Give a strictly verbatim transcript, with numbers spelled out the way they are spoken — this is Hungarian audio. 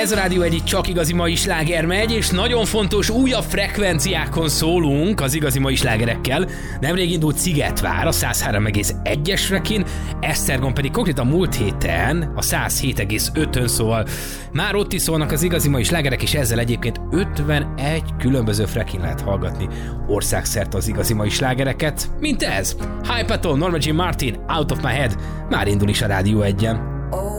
Ez a Rádió egy csak igazi mai sláger megy, és nagyon fontos újabb frekvenciákon szólunk az igazi mai slágerekkel. Nemrég indult Szigetvár a száz három egész egyes frekin, Esztergom pedig konkrétan múlt héten a száz hét egész ötön, szóval már ott is szólnak az igazi mai slágerek, és ezzel egyébként ötvenegy különböző frekin lehet hallgatni országszerte az igazi mai slágereket, mint ez. Hypaton, Norma Jean Martin, Out of My Head, már indul is a Rádió egyen.